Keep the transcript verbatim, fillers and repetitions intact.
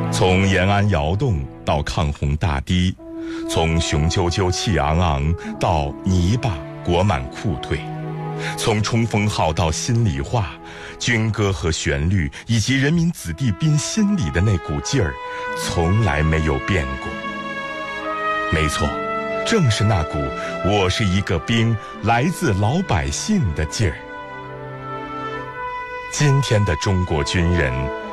从延安窑洞到抗洪大堤，从雄赳赳气昂昂到泥巴裹满裤腿，从冲锋号到心里话，军歌和旋律以及人民子弟兵心里的那股劲儿，从来没有变过。没错，正是那股我是一个兵，来自老百姓的劲儿。今天的中国军人